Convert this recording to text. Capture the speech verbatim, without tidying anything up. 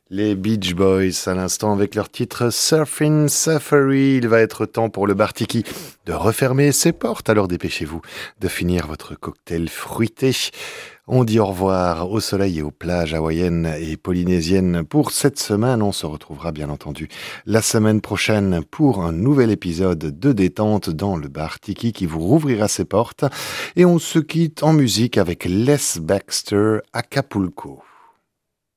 Les Beach Boys à l'instant avec leur titre Surfing Safari. Il va être temps pour le bar Tiki de refermer ses portes, alors dépêchez-vous de finir votre cocktail fruité. On dit au revoir au soleil et aux plages hawaïennes et polynésiennes pour cette semaine. On se retrouvera bien entendu la semaine prochaine pour un nouvel épisode de détente dans le bar Tiki qui vous rouvrira ses portes. Et on se quitte en musique avec Les Baxter, Acapulco.